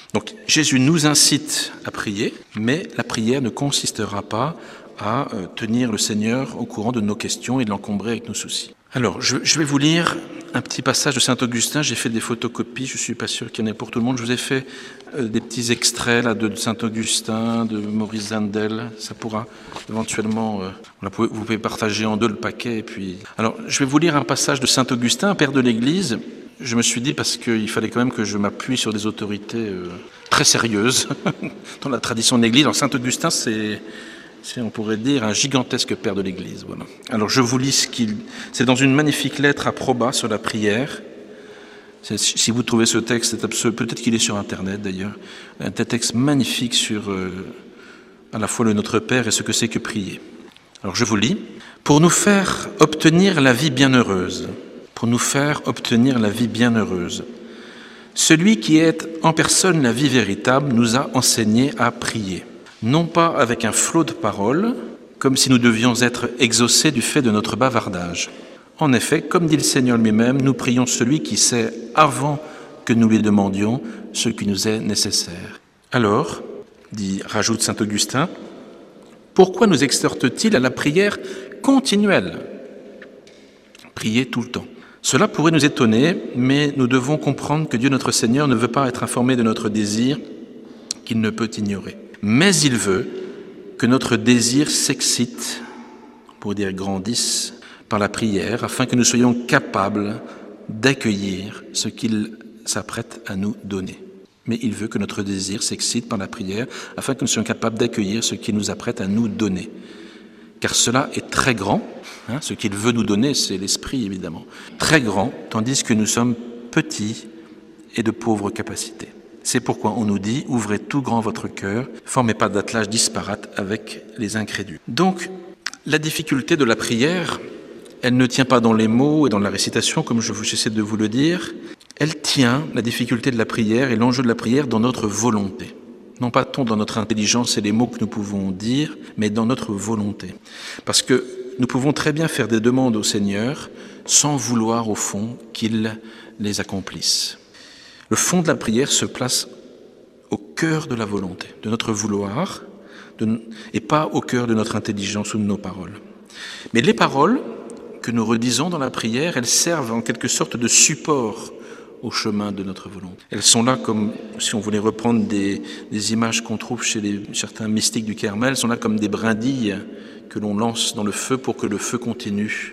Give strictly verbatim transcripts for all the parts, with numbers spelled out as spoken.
Donc Jésus nous incite à prier, mais la prière ne consistera pas à euh, tenir le Seigneur au courant de nos questions et de l'encombrer avec nos soucis. Alors, je, je vais vous lire un petit passage de Saint-Augustin. J'ai fait des photocopies, je ne suis pas sûr qu'il y en ait pour tout le monde. Je vous ai fait euh, des petits extraits là, de Saint-Augustin, de Maurice Zindel. Ça pourra éventuellement... Euh, vous, pouvez, vous pouvez partager en deux le paquet. Et puis... Alors, je vais vous lire un passage de Saint-Augustin, père de l'Église. Je me suis dit, parce qu'il fallait quand même que je m'appuie sur des autorités euh, très sérieuses dans la tradition de l'Église. Alors, Saint-Augustin, c'est... c'est, on pourrait dire, un gigantesque père de l'Église. Voilà. Alors je vous lis ce qu'il... C'est dans une magnifique lettre à Proba sur la prière. C'est, si vous trouvez ce texte, c'est absolu... peut-être qu'il est sur Internet d'ailleurs, un texte magnifique sur euh, à la fois le Notre Père et ce que c'est que prier. Alors je vous lis. Pour nous faire obtenir la vie bienheureuse, pour nous faire obtenir la vie bienheureuse, celui qui est en personne la vie véritable nous a enseigné à prier. Non pas avec un flot de paroles, comme si nous devions être exaucés du fait de notre bavardage. En effet, comme dit le Seigneur lui-même, nous prions celui qui sait avant que nous lui demandions ce qui nous est nécessaire. Alors, dit, rajoute saint Augustin, pourquoi nous exhorte-t-il à la prière continuelle ? Prier tout le temps. Cela pourrait nous étonner, mais nous devons comprendre que Dieu notre Seigneur ne veut pas être informé de notre désir qu'il ne peut ignorer. Mais il veut que notre désir s'excite, pour dire grandisse, par la prière, afin que nous soyons capables d'accueillir ce qu'il s'apprête à nous donner. Mais il veut que notre désir s'excite par la prière, afin que nous soyons capables d'accueillir ce qu'il nous apprête à nous donner. Car cela est très grand, hein, ce qu'il veut nous donner, c'est l'esprit évidemment, très grand, tandis que nous sommes petits et de pauvres capacités. C'est pourquoi on nous dit, ouvrez tout grand votre cœur, formez pas d'attelage disparate avec les incrédules. Donc, la difficulté de la prière, elle ne tient pas dans les mots et dans la récitation, comme je j'essaie de vous le dire, elle tient, la difficulté de la prière et l'enjeu de la prière, dans notre volonté. Non pas tant dans notre intelligence et les mots que nous pouvons dire, mais dans notre volonté. Parce que nous pouvons très bien faire des demandes au Seigneur sans vouloir, au fond, qu'il les accomplisse. Le fond de la prière se place au cœur de la volonté, de notre vouloir, de, et pas au cœur de notre intelligence ou de nos paroles. Mais les paroles que nous redisons dans la prière, elles servent en quelque sorte de support au chemin de notre volonté. Elles sont là comme, si on voulait reprendre des, des images qu'on trouve chez les, certains mystiques du Carmel, elles sont là comme des brindilles que l'on lance dans le feu pour que le feu continue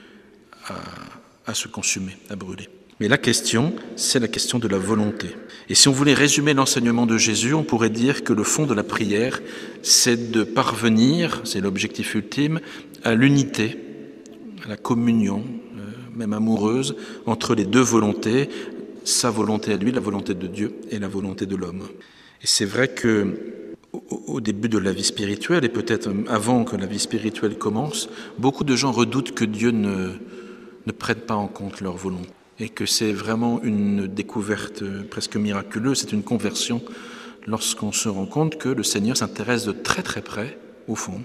à, à se consumer, à brûler. Mais la question, c'est la question de la volonté. Et si on voulait résumer l'enseignement de Jésus, on pourrait dire que le fond de la prière, c'est de parvenir, c'est l'objectif ultime, à l'unité, à la communion, euh, même amoureuse, entre les deux volontés, sa volonté à lui, la volonté de Dieu, et la volonté de l'homme. Et c'est vrai que au, au début de la vie spirituelle, et peut-être avant que la vie spirituelle commence, beaucoup de gens redoutent que Dieu ne, ne prenne pas en compte leur volonté. Et que c'est vraiment une découverte presque miraculeuse, c'est une conversion lorsqu'on se rend compte que le Seigneur s'intéresse de très très près, au fond,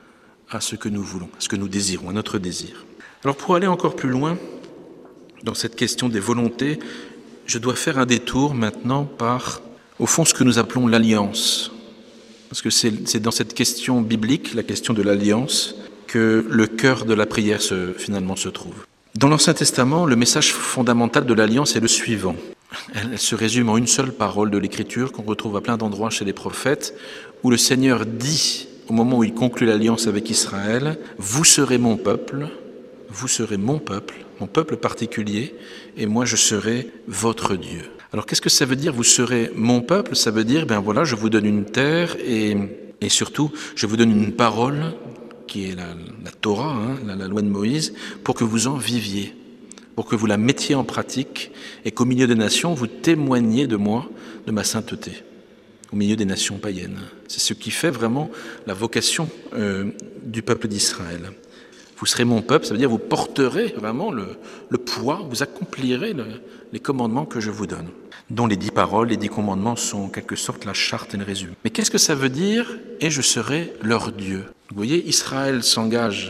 à ce que nous voulons, à ce que nous désirons, à notre désir. Alors pour aller encore plus loin dans cette question des volontés, je dois faire un détour maintenant par, au fond, ce que nous appelons l'alliance. Parce que c'est, c'est dans cette question biblique, la question de l'alliance, que le cœur de la prière se, finalement se trouve. Dans l'Ancien Testament, le message fondamental de l'Alliance est le suivant. Elle se résume en une seule parole de l'Écriture qu'on retrouve à plein d'endroits chez les prophètes, où le Seigneur dit, au moment où il conclut l'Alliance avec Israël, « Vous serez mon peuple, vous serez mon peuple, mon peuple particulier, et moi je serai votre Dieu. » Alors qu'est-ce que ça veut dire « Vous serez mon peuple » ? Ça veut dire, ben voilà, je vous donne une terre et, et surtout, je vous donne une parole qui est la, la Torah, hein, la, la loi de Moïse, pour que vous en viviez, pour que vous la mettiez en pratique et qu'au milieu des nations, vous témoigniez de moi, de ma sainteté, au milieu des nations païennes. C'est ce qui fait vraiment la vocation euh, du peuple d'Israël. Vous serez mon peuple, ça veut dire vous porterez vraiment le, le poids, vous accomplirez le, les commandements que je vous donne, dont les dix paroles, les dix commandements sont en quelque sorte la charte et le résumé. Mais qu'est-ce que ça veut dire ? Et je serai leur Dieu. Vous voyez, Israël s'engage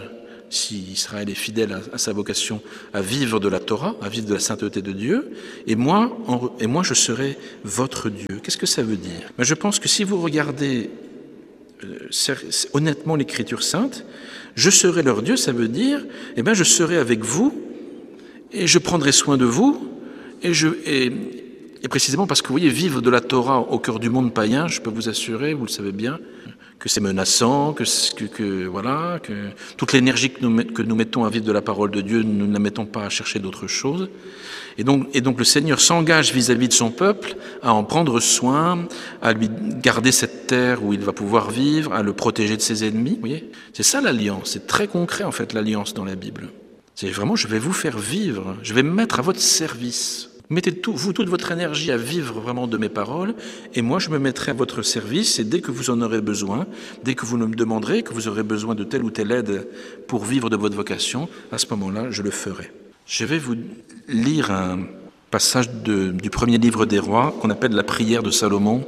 si Israël est fidèle à, à sa vocation à vivre de la Torah, à vivre de la sainteté de Dieu, et moi, en, et moi je serai votre Dieu. Qu'est-ce que ça veut dire? Ben, je pense que si vous regardez euh, honnêtement l'Écriture sainte, je serai leur Dieu, ça veut dire, eh ben, je serai avec vous, et je prendrai soin de vous, et je... Et, Et précisément parce que vous voyez, vivre de la Torah au cœur du monde païen, je peux vous assurer, vous le savez bien, que c'est menaçant, que, que, que voilà, que toute l'énergie que nous, que nous mettons à vivre de la parole de Dieu, nous ne la mettons pas à chercher d'autres choses. Et donc, et donc le Seigneur s'engage vis-à-vis de son peuple à en prendre soin, à lui garder cette terre où il va pouvoir vivre, à le protéger de ses ennemis. Vous voyez, c'est ça l'alliance. C'est très concret en fait l'alliance dans la Bible. C'est vraiment, je vais vous faire vivre, je vais me mettre à votre service. Mettez tout, vous toute votre énergie à vivre vraiment de mes paroles, et moi je me mettrai à votre service, et dès que vous en aurez besoin, dès que vous me demanderez que vous aurez besoin de telle ou telle aide pour vivre de votre vocation, à ce moment-là, je le ferai. Je vais vous lire un passage de, du premier livre des rois, qu'on appelle la prière de Salomon.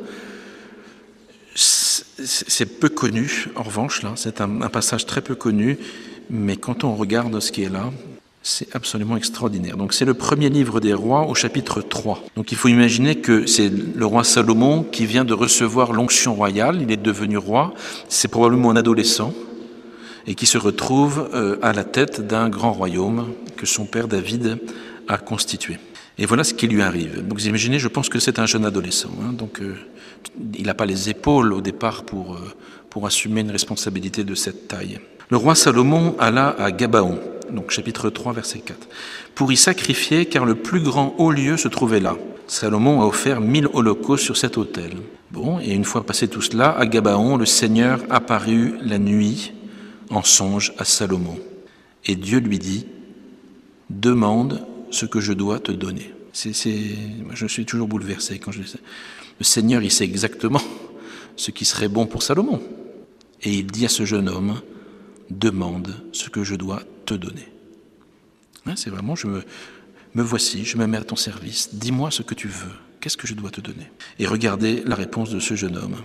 C'est peu connu, en revanche, là, c'est un, un passage très peu connu, mais quand on regarde ce qui est là, c'est absolument extraordinaire. Donc c'est le premier livre des rois au chapitre trois. Donc il faut imaginer que c'est le roi Salomon qui vient de recevoir l'onction royale, il est devenu roi, c'est probablement un adolescent, et qui se retrouve euh, à la tête d'un grand royaume que son père David a constitué. Et voilà ce qui lui arrive. Donc vous imaginez, je pense que c'est un jeune adolescent, hein, donc euh, il n'a pas les épaules au départ pour, euh, pour assumer une responsabilité de cette taille. Le roi Salomon alla à Gabaon, donc chapitre trois, verset quatre, pour y sacrifier, car le plus grand haut lieu se trouvait là. Salomon a offert mille holocaustes sur cet autel. Bon, et une fois passé tout cela, à Gabaon, le Seigneur apparut la nuit en songe à Salomon. Et Dieu lui dit, « Demande ce que je dois te donner. » C'est, c'est, je suis toujours bouleversé quand je le sais. Le Seigneur, il sait exactement ce qui serait bon pour Salomon. Et il dit à ce jeune homme, « Demande ce que je dois te donner. » Hein, c'est vraiment, je me, me voici, je me mets à ton service, dis-moi ce que tu veux, qu'est-ce que je dois te donner? Et regardez la réponse de ce jeune homme.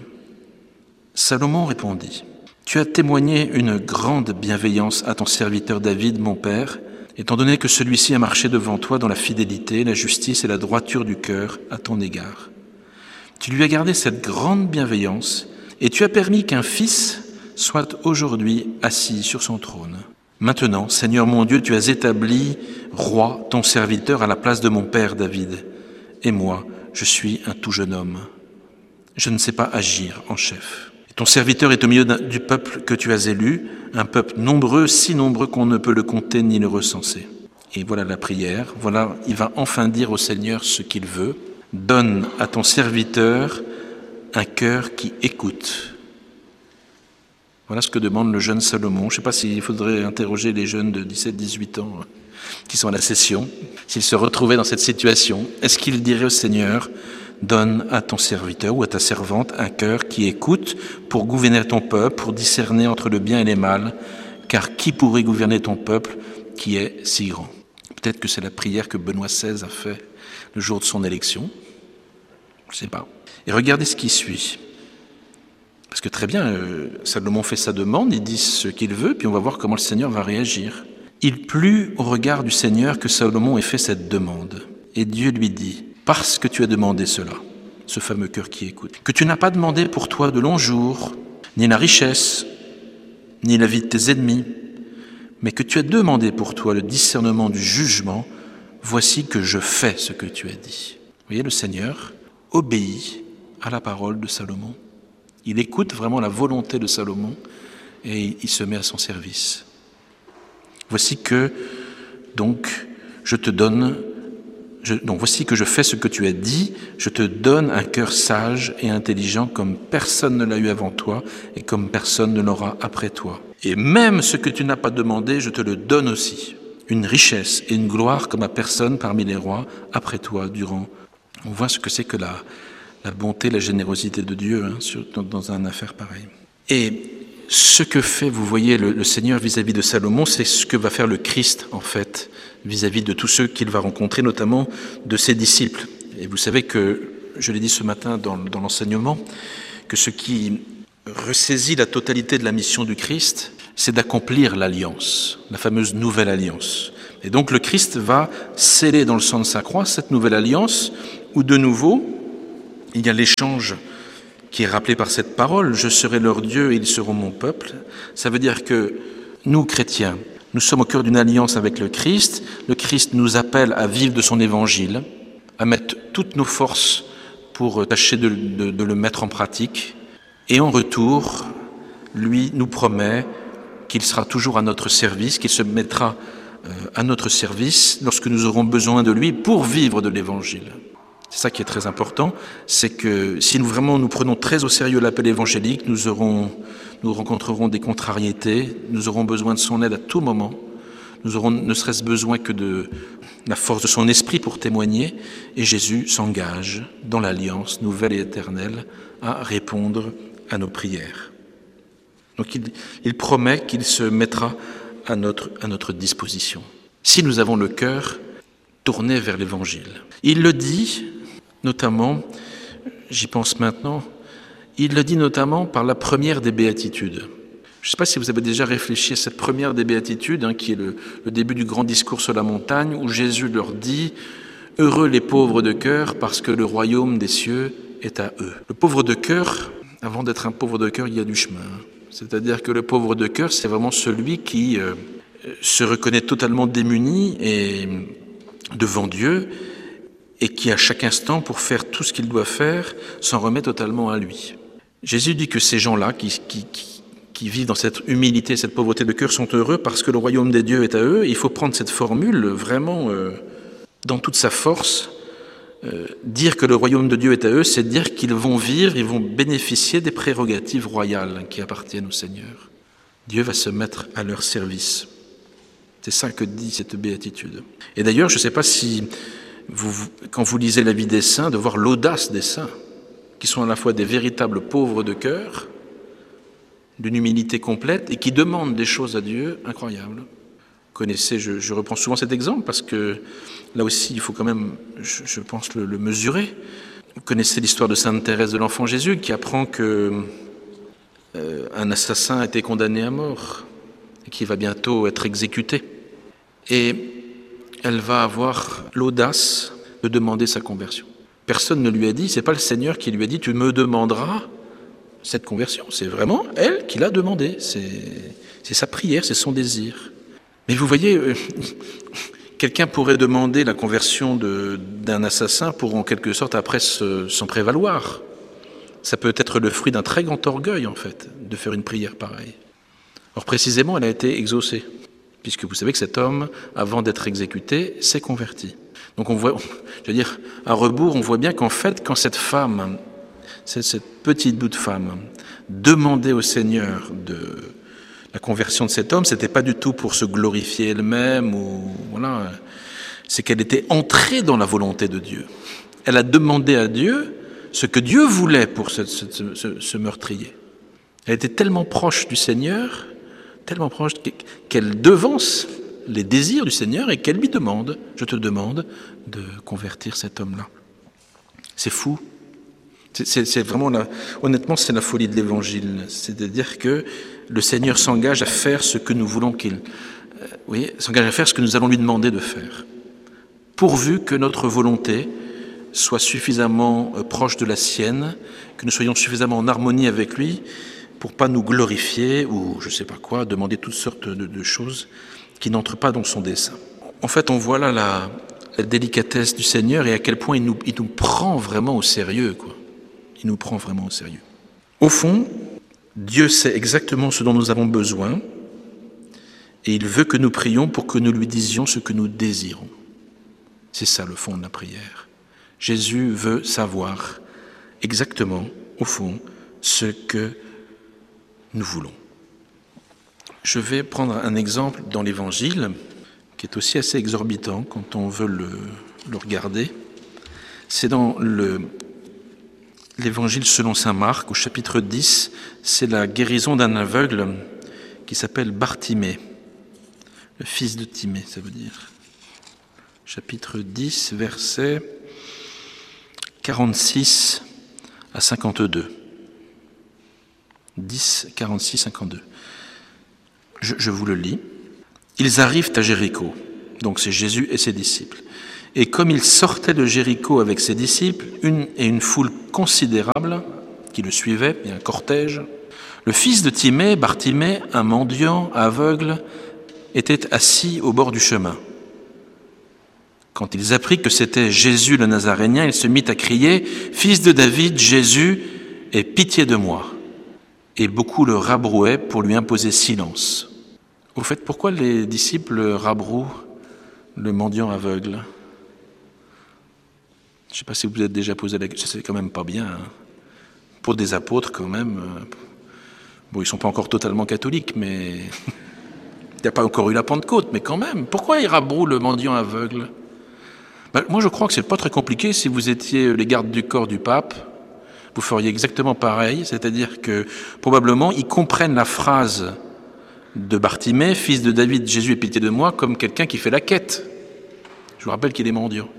Salomon répondit, « Tu as témoigné une grande bienveillance à ton serviteur David, mon père, étant donné que celui-ci a marché devant toi dans la fidélité, la justice et la droiture du cœur à ton égard. Tu lui as gardé cette grande bienveillance et tu as permis qu'un fils soit aujourd'hui assis sur son trône. Maintenant, Seigneur mon Dieu, tu as établi roi ton serviteur à la place de mon père David. Et moi, je suis un tout jeune homme. Je ne sais pas agir en chef. Ton serviteur est au milieu du peuple que tu as élu, un peuple nombreux, si nombreux qu'on ne peut le compter ni le recenser. » Et voilà la prière, voilà, il va enfin dire au Seigneur ce qu'il veut. « Donne à ton serviteur un cœur qui écoute. » Voilà ce que demande le jeune Salomon. Je ne sais pas s'il faudrait interroger les jeunes de dix-sept à dix-huit ans qui sont à la session, s'ils se retrouvaient dans cette situation. Est-ce qu'il dirait au Seigneur, donne à ton serviteur ou à ta servante un cœur qui écoute pour gouverner ton peuple, pour discerner entre le bien et le mal, car qui pourrait gouverner ton peuple qui est si grand? Peut-être que c'est la prière que Benoît seize a fait le jour de son élection. Je ne sais pas. Et regardez ce qui suit. Parce que très bien, euh, Salomon fait sa demande, il dit ce qu'il veut, puis on va voir comment le Seigneur va réagir. Il plut au regard du Seigneur que Salomon ait fait cette demande. Et Dieu lui dit, parce que tu as demandé cela, ce fameux cœur qui écoute, que tu n'as pas demandé pour toi de longs jours, ni la richesse, ni la vie de tes ennemis, mais que tu as demandé pour toi le discernement du jugement, voici que je fais ce que tu as dit. Vous voyez, le Seigneur obéit à la parole de Salomon. Il écoute vraiment la volonté de Salomon et il se met à son service. Voici que, donc, je te donne, je, donc voici que je fais ce que tu as dit, je te donne un cœur sage et intelligent comme personne ne l'a eu avant toi et comme personne ne l'aura après toi. Et même ce que tu n'as pas demandé, je te le donne aussi, une richesse et une gloire comme à personne parmi les rois après toi durant. On voit ce que c'est que la la bonté, la générosité de Dieu hein, sur, dans, dans une affaire pareille. Et ce que fait, vous voyez, le, le Seigneur vis-à-vis de Salomon, c'est ce que va faire le Christ, en fait, vis-à-vis de tous ceux qu'il va rencontrer, notamment de ses disciples. Et vous savez que, je l'ai dit ce matin dans, dans l'enseignement, que ce qui ressaisit la totalité de la mission du Christ, c'est d'accomplir l'alliance, la fameuse nouvelle alliance. Et donc le Christ va sceller dans le sang de sa croix cette nouvelle alliance où de nouveau, il y a l'échange qui est rappelé par cette parole, « Je serai leur Dieu et ils seront mon peuple ». Ça veut dire que nous, chrétiens, nous sommes au cœur d'une alliance avec le Christ. Le Christ nous appelle à vivre de son évangile, à mettre toutes nos forces pour tâcher de, de, de le mettre en pratique. Et en retour, lui nous promet qu'il sera toujours à notre service, qu'il se mettra à notre service lorsque nous aurons besoin de lui pour vivre de l'évangile. C'est ça qui est très important, c'est que si nous vraiment nous prenons très au sérieux l'appel évangélique, nous aurons, nous rencontrerons des contrariétés, nous aurons besoin de son aide à tout moment, nous aurons ne serait-ce besoin que de la force de son esprit pour témoigner, et Jésus s'engage dans l'alliance nouvelle et éternelle à répondre à nos prières. Donc il, il promet qu'il se mettra à notre, à notre disposition, si nous avons le cœur tourné vers l'Évangile. Il le dit notamment, j'y pense maintenant, il le dit notamment par la première des béatitudes. Je ne sais pas si vous avez déjà réfléchi à cette première des béatitudes, hein, qui est le, le début du grand discours sur la montagne, où Jésus leur dit « Heureux les pauvres de cœur, parce que le royaume des cieux est à eux ». Le pauvre de cœur, avant d'être un pauvre de cœur, il y a du chemin. C'est-à-dire que le pauvre de cœur, c'est vraiment celui qui euh, se reconnaît totalement démuni et devant Dieu et qui, à chaque instant, pour faire tout ce qu'il doit faire, s'en remet totalement à lui. Jésus dit que ces gens-là, qui, qui, qui, qui vivent dans cette humilité, cette pauvreté de cœur, sont heureux parce que le royaume des dieux est à eux. Il faut prendre cette formule vraiment euh, dans toute sa force. Euh, dire que le royaume de Dieu est à eux, c'est dire qu'ils vont vivre, ils vont bénéficier des prérogatives royales qui appartiennent au Seigneur. Dieu va se mettre à leur service. C'est ça que dit cette béatitude. Et d'ailleurs, je ne sais pas si, vous, quand vous lisez la vie des saints, de voir l'audace des saints, qui sont à la fois des véritables pauvres de cœur, d'une humilité complète, et qui demandent des choses à Dieu incroyables. Vous connaissez, je, je reprends souvent cet exemple, parce que là aussi, il faut quand même, je, je pense, le, le mesurer. Vous connaissez l'histoire de Sainte Thérèse de l'Enfant Jésus, qui apprend que euh, un assassin a été condamné à mort, et qui va bientôt être exécuté. Et elle va avoir l'audace de demander sa conversion. Personne ne lui a dit, c'est pas le Seigneur qui lui a dit, tu me demanderas cette conversion. C'est vraiment elle qui l'a demandé. C'est, c'est sa prière, c'est son désir. Mais vous voyez, euh, quelqu'un pourrait demander la conversion de, d'un assassin pour en quelque sorte après se, s'en prévaloir. Ça peut être le fruit d'un très grand orgueil en fait, de faire une prière pareille. Or précisément, elle a été exaucée, puisque vous savez que cet homme, avant d'être exécuté, s'est converti. Donc on voit, je veux dire, à rebours, on voit bien qu'en fait, quand cette femme, cette petite bout de femme, demandait au Seigneur de la conversion de cet homme, c'était pas du tout pour se glorifier elle-même ou voilà, c'est qu'elle était entrée dans la volonté de Dieu. Elle a demandé à Dieu ce que Dieu voulait pour ce, ce, ce, ce meurtrier. Elle était tellement proche du Seigneur, tellement proche qu'elle devance les désirs du Seigneur et qu'elle lui demande, je te demande de convertir cet homme-là. C'est fou. C'est, c'est, c'est vraiment la, honnêtement, c'est la folie de l'Évangile. C'est-à-dire que le Seigneur s'engage à faire ce que nous voulons qu'il, euh, oui, s'engage à faire ce que nous allons lui demander de faire, pourvu que notre volonté soit suffisamment euh, proche de la sienne, que nous soyons suffisamment en harmonie avec lui pour pas nous glorifier ou je sais pas quoi, demander toutes sortes de, de choses qui n'entrent pas dans son dessein. En fait, on voit là la, la délicatesse du Seigneur et à quel point il nous, il nous prend vraiment au sérieux, quoi. Il nous prend vraiment au sérieux. Au fond, Dieu sait exactement ce dont nous avons besoin et il veut que nous prions pour que nous lui disions ce que nous désirons. C'est ça le fond de la prière. Jésus veut savoir exactement, au fond, ce que nous voulons. Je vais prendre un exemple dans l'Évangile qui est aussi assez exorbitant quand on veut le, le regarder. C'est dans le, l'Évangile selon saint Marc, au chapitre dix, c'est la guérison d'un aveugle qui s'appelle Bartimée, le fils de Timée, ça veut dire. Chapitre dix, versets quarante-six à cinquante-deux. dix, quarante-six, cinquante-deux. Je, je vous le lis. Ils arrivent à Jéricho, donc c'est Jésus et ses disciples. Et comme il sortait de Jéricho avec ses disciples, une et une foule considérable qui le suivait, et un cortège, le fils de Timée, Bartimée, un mendiant aveugle, était assis au bord du chemin. Quand ils apprirent que c'était Jésus le Nazarénien, il se mit à crier « Fils de David, Jésus, aie pitié de moi !» Et beaucoup le rabrouaient pour lui imposer silence. Au fait, pourquoi les disciples rabrouent le mendiant aveugle ? Je ne sais pas si vous vous êtes déjà posé la question, c'est quand même pas bien. Hein. Pour des apôtres, quand même, euh, bon, ils ne sont pas encore totalement catholiques, mais il n'y a pas encore eu la Pentecôte, mais quand même, pourquoi ils rabrouent le mendiant aveugle ? Ben, moi, je crois que ce n'est pas très compliqué. Si vous étiez les gardes du corps du pape, vous feriez exactement pareil, c'est-à-dire que probablement ils comprennent la phrase de Bartimée, fils de David, Jésus, aie pitié de moi, comme quelqu'un qui fait la quête. Je vous rappelle qu'il est mendiant.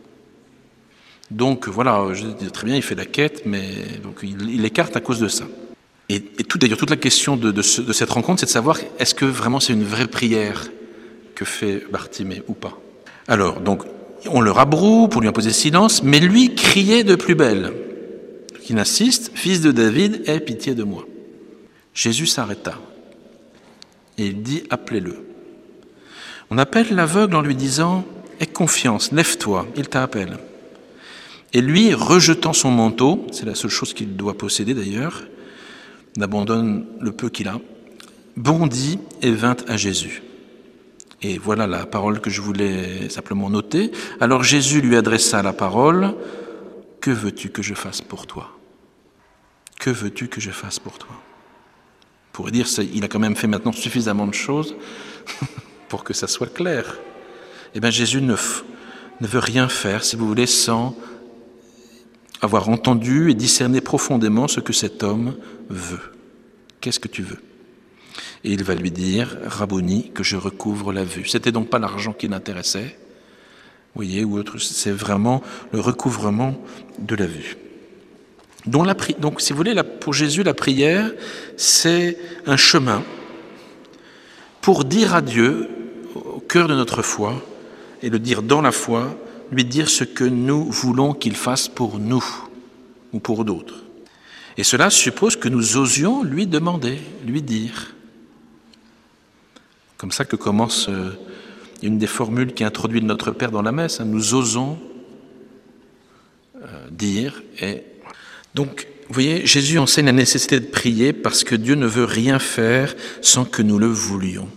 Donc voilà, je dis très bien, il fait la quête, mais donc il, il écarte à cause de ça. Et, et tout, d'ailleurs, toute la question de, de, ce, de cette rencontre, c'est de savoir est-ce que vraiment c'est une vraie prière que fait Bartimée ou pas. Alors, donc, on le rabroue pour lui imposer silence, mais lui criait de plus belle. Il insiste, fils de David, aie pitié de moi. Jésus s'arrêta et il dit, appelez-le. On appelle l'aveugle en lui disant, aie confiance, lève-toi, il t'appelle. Et lui, rejetant son manteau, c'est la seule chose qu'il doit posséder d'ailleurs, n'abandonne le peu qu'il a, bondit et vint à Jésus. Et voilà la parole que je voulais simplement noter. Alors Jésus lui adressa la parole, « Que veux-tu que je fasse pour toi ? Que veux-tu que je fasse pour toi ?» On pourrait dire, il a quand même fait maintenant suffisamment de choses pour que ça soit clair. Eh bien Jésus ne, ne veut rien faire, si vous voulez, sans avoir entendu et discerné profondément ce que cet homme veut. Qu'est-ce que tu veux ? Et il va lui dire, Rabboni, que je recouvre la vue. C'était donc pas l'argent qui l'intéressait, vous voyez, ou autre, c'est vraiment le recouvrement de la vue. Donc, la, donc si vous voulez, la, pour Jésus, la prière, c'est un chemin pour dire à Dieu, au cœur de notre foi, et le dire dans la foi, lui dire ce que nous voulons qu'il fasse pour nous ou pour d'autres. Et cela suppose que nous osions lui demander, lui dire. Comme ça que commence euh, une des formules qui introduit le Notre Père dans la messe. Hein, nous osons euh, dire. Et donc, vous voyez, Jésus enseigne la nécessité de prier parce que Dieu ne veut rien faire sans que nous le voulions.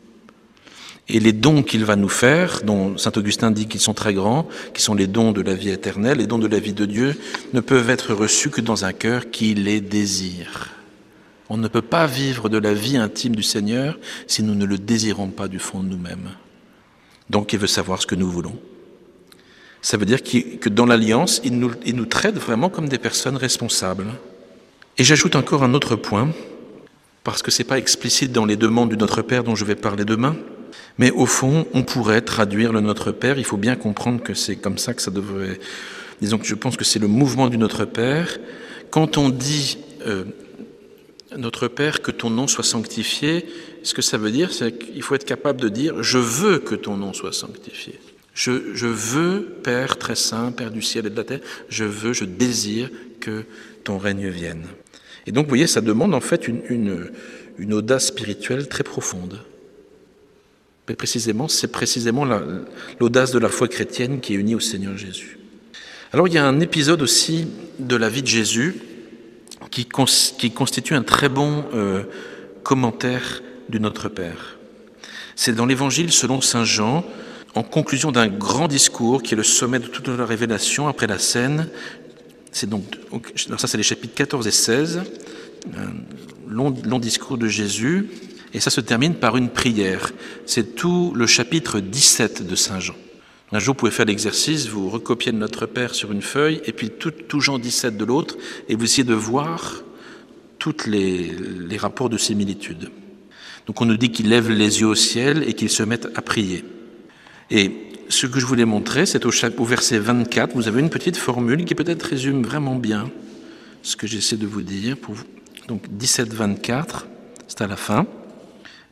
Et les dons qu'il va nous faire, dont saint Augustin dit qu'ils sont très grands, qui sont les dons de la vie éternelle, les dons de la vie de Dieu, ne peuvent être reçus que dans un cœur qui les désire. On ne peut pas vivre de la vie intime du Seigneur si nous ne le désirons pas du fond de nous-mêmes. Donc il veut savoir ce que nous voulons. Ça veut dire que dans l'Alliance, il nous, il nous traite vraiment comme des personnes responsables. Et j'ajoute encore un autre point, parce que ce n'est pas explicite dans les demandes du Notre Père dont je vais parler demain, mais au fond, on pourrait traduire le Notre Père. Il faut bien comprendre que c'est comme ça que ça devrait... Disons que je pense que c'est le mouvement du Notre Père. Quand on dit euh, « Notre Père, que ton nom soit sanctifié », ce que ça veut dire, c'est qu'il faut être capable de dire « Je veux que ton nom soit sanctifié ». Je, je veux, Père très saint, Père du ciel et de la terre, je veux, je désire que ton règne vienne. Et donc, vous voyez, ça demande en fait une, une, une audace spirituelle très profonde. Mais précisément, c'est précisément la, l'audace de la foi chrétienne qui est unie au Seigneur Jésus. Alors, il y a un épisode aussi de la vie de Jésus qui, cons, qui constitue un très bon euh, commentaire du Notre Père. C'est dans l'Évangile selon saint Jean, en conclusion d'un grand discours qui est le sommet de toute la révélation après la scène. C'est donc, alors ça c'est les chapitres quatorze et seize, un long, long discours de Jésus, et ça se termine par une prière. C'est tout le chapitre dix-sept de saint Jean. Un jour, vous pouvez faire l'exercice, vous recopiez le Notre Père sur une feuille, et puis tout, tout Jean dix-sept de l'autre, et vous essayez de voir tous les, les rapports de similitude. Donc on nous dit qu'il lève les yeux au ciel et qu'il se met à prier. Et ce que je voulais montrer, c'est au, au verset vingt-quatre, vous avez une petite formule qui peut-être résume vraiment bien ce que j'essaie de vous dire. Pour vous. Donc dix-sept vingt-quatre, c'est à la fin.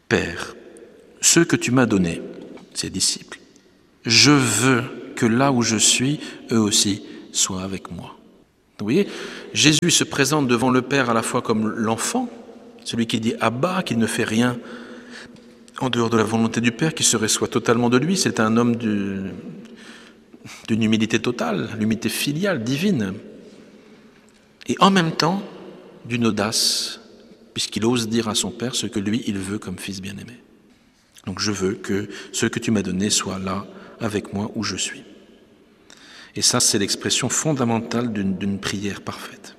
Père, ceux que tu m'as donnés, ses disciples, je veux que là où je suis, eux aussi soient avec moi. Vous voyez, Jésus se présente devant le Père à la fois comme l'enfant, celui qui dit « Abba », qui ne fait rien en dehors de la volonté du Père, qui se reçoit totalement de lui. C'est un homme du, d'une humilité totale, l'humilité filiale, divine. Et en même temps, d'une audace, puisqu'il ose dire à son Père ce que lui, il veut comme fils bien-aimé. Donc je veux que ceux que tu m'as donnés soient là, avec moi, où je suis. Et ça, c'est l'expression fondamentale d'une, d'une prière parfaite.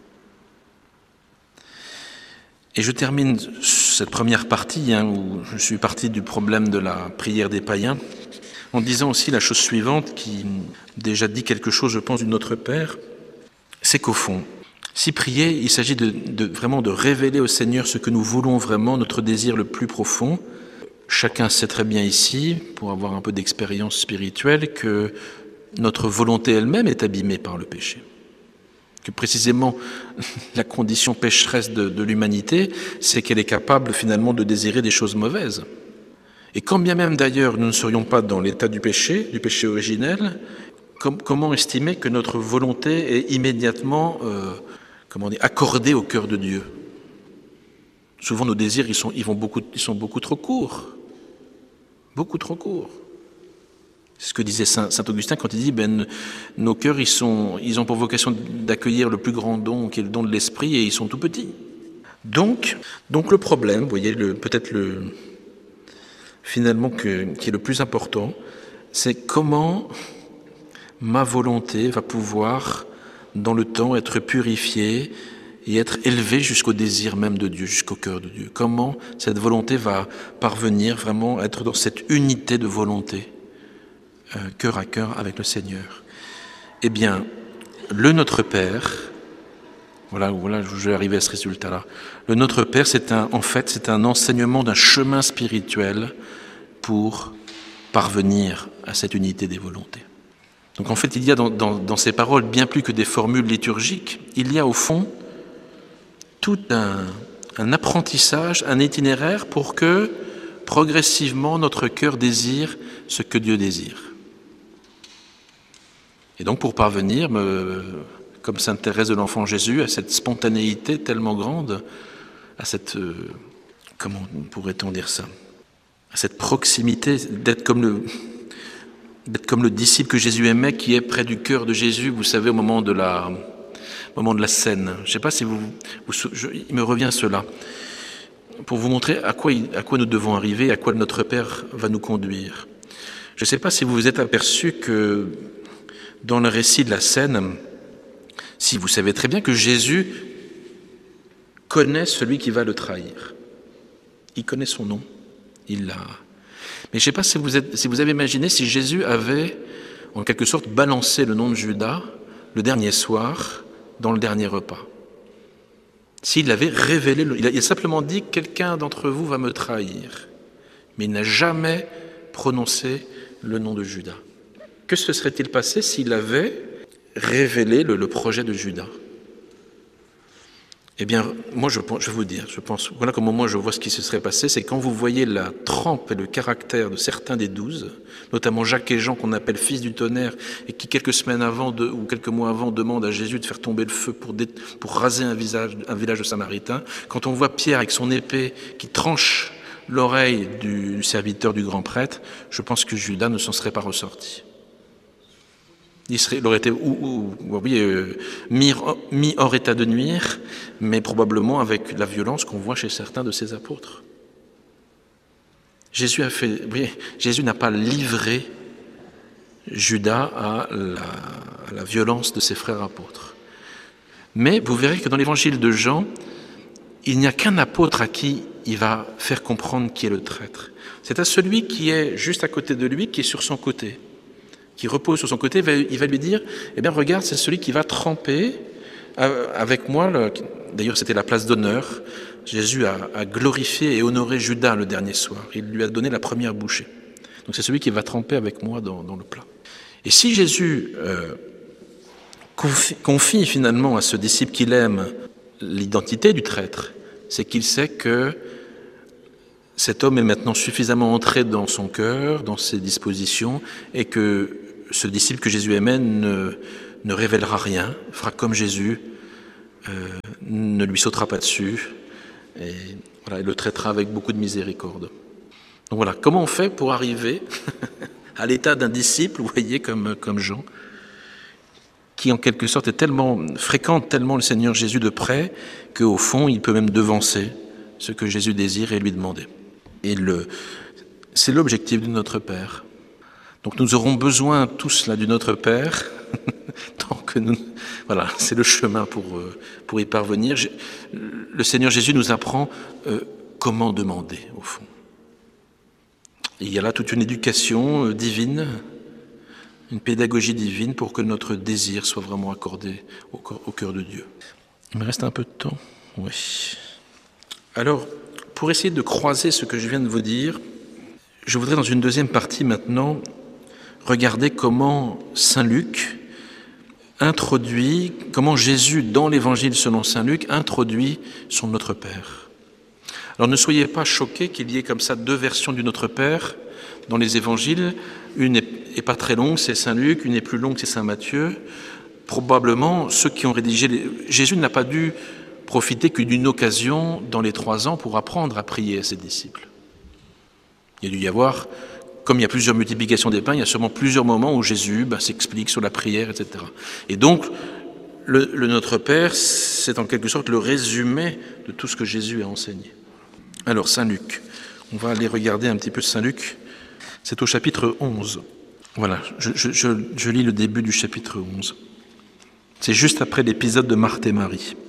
Et je termine cette première partie, hein, où je suis parti du problème de la prière des païens, en disant aussi la chose suivante, qui déjà dit quelque chose, je pense, du Notre Père, c'est qu'au fond, si prier, il s'agit de, de vraiment de révéler au Seigneur ce que nous voulons vraiment, notre désir le plus profond. Chacun sait très bien ici, pour avoir un peu d'expérience spirituelle, que notre volonté elle-même est abîmée par le péché. Que précisément la condition pécheresse de, de l'humanité, c'est qu'elle est capable finalement de désirer des choses mauvaises. Et quand bien même d'ailleurs nous ne serions pas dans l'état du péché, du péché originel, com- comment estimer que notre volonté est immédiatement euh, comment dire, accordée au cœur de Dieu ? Souvent nos désirs ils sont, ils vont beaucoup, ils sont beaucoup trop courts. Beaucoup trop courts. C'est ce que disait Saint, Saint Augustin quand il dit ben, nos cœurs ils, sont, ils ont pour vocation d'accueillir le plus grand don qui est le don de l'esprit et ils sont tout petits. Donc, donc le problème, vous voyez, le, peut-être le, finalement que, qui est le plus important, c'est comment ma volonté va pouvoir dans le temps être purifiée et être élevée jusqu'au désir même de Dieu, jusqu'au cœur de Dieu. Comment cette volonté va parvenir vraiment à être dans cette unité de volonté. Euh, cœur à cœur avec le Seigneur. Eh bien, le Notre Père, voilà, voilà, je vais arriver à ce résultat-là. Le Notre Père, c'est un, en fait, c'est un enseignement d'un chemin spirituel pour parvenir à cette unité des volontés. Donc, en fait, il y a dans, dans, dans ces paroles bien plus que des formules liturgiques. Il y a au fond tout un, un apprentissage, un itinéraire pour que progressivement notre cœur désire ce que Dieu désire. Et donc pour parvenir, me, comme Sainte Thérèse de l'Enfant Jésus, à cette spontanéité tellement grande, à cette, euh, comment pourrait-on dire ça, à cette proximité d'être comme le, d'être comme le disciple que Jésus aimait, qui est près du cœur de Jésus, vous savez, au moment de la, au moment de la scène. Je ne sais pas si vous, vous je, il me revient cela, pour vous montrer à quoi, à quoi nous devons arriver, à quoi notre Père va nous conduire. Je ne sais pas si vous vous êtes aperçu que dans le récit de la scène, si vous savez très bien que Jésus connaît celui qui va le trahir. Il connaît son nom. Il l'a. Mais je ne sais pas si vous, êtes, si vous avez imaginé si Jésus avait, en quelque sorte, balancé le nom de Judas le dernier soir dans le dernier repas. S'il avait révélé, le, il a simplement dit « quelqu'un d'entre vous va me trahir ». Mais il n'a jamais prononcé le nom de Judas. Que se serait-il passé s'il avait révélé le, le projet de Judas ? Eh bien, moi, je, je vais vous dire, je pense, voilà comment moi je vois ce qui se serait passé, c'est quand vous voyez la trempe et le caractère de certains des douze, notamment Jacques et Jean, qu'on appelle fils du tonnerre, et qui quelques semaines avant de, ou quelques mois avant demandent à Jésus de faire tomber le feu pour, dé, pour raser un, visage, un village de Samaritains, quand on voit Pierre avec son épée qui tranche l'oreille du serviteur du grand prêtre, je pense que Judas ne s'en serait pas ressorti. Il, serait, il aurait été ou, ou, oui, euh, mis, mis hors état de nuire, mais probablement avec la violence qu'on voit chez certains de ses apôtres. Jésus a fait, oui, Jésus n'a pas livré Judas à la, à la violence de ses frères apôtres. Mais vous verrez que dans l'évangile de Jean, il n'y a qu'un apôtre à qui il va faire comprendre qui est le traître. C'est à celui qui est juste à côté de lui, qui est sur son côté, qui repose sur son côté, il va lui dire, eh bien regarde, c'est celui qui va tremper avec moi, le... d'ailleurs c'était la place d'honneur, Jésus a, a glorifié et honoré Judas le dernier soir, il lui a donné la première bouchée. Donc c'est celui qui va tremper avec moi dans, dans le plat. Et si Jésus euh, confie, confie finalement à ce disciple qu'il aime l'identité du traître, c'est qu'il sait que cet homme est maintenant suffisamment entré dans son cœur, dans ses dispositions, et que ce disciple que Jésus aimait ne, ne révélera rien, fera comme Jésus, euh, ne lui sautera pas dessus, et voilà, il le traitera avec beaucoup de miséricorde. Donc voilà, comment on fait pour arriver à l'état d'un disciple, vous voyez, comme, comme Jean, qui en quelque sorte est tellement fréquente tellement le Seigneur Jésus de près, qu'au fond, il peut même devancer ce que Jésus désire et lui demander. Et le, c'est l'objectif de notre Père. Donc nous aurons besoin tous là du Notre Père, tant que nous, voilà, c'est le chemin pour, pour y parvenir. Le Seigneur Jésus nous apprend euh, comment demander, au fond. Et il y a là toute une éducation divine, une pédagogie divine pour que notre désir soit vraiment accordé au, au cœur de Dieu. Il me reste un peu de temps. Oui. Alors, pour essayer de croiser ce que je viens de vous dire, je voudrais dans une deuxième partie maintenant regarder comment saint Luc introduit, comment Jésus dans l'évangile selon saint Luc introduit son Notre Père. Alors ne soyez pas choqués qu'il y ait comme ça deux versions du Notre Père dans les évangiles. Une n'est pas très longue, c'est saint Luc, une est plus longue, c'est saint Matthieu. Probablement, ceux qui ont rédigé... Les... Jésus n'a pas dû profiter que d'une occasion dans les trois ans pour apprendre à prier à ses disciples. Il y a dû y avoir, comme il y a plusieurs multiplications des pains, il y a sûrement plusieurs moments où Jésus ben, s'explique sur la prière, et cetera. Et donc, le, le Notre Père, c'est en quelque sorte le résumé de tout ce que Jésus a enseigné. Alors, saint Luc, on va aller regarder un petit peu saint Luc, c'est au chapitre onze. Voilà, je, je, je, je lis le début du chapitre onze. C'est juste après l'épisode de Marthe et Marie.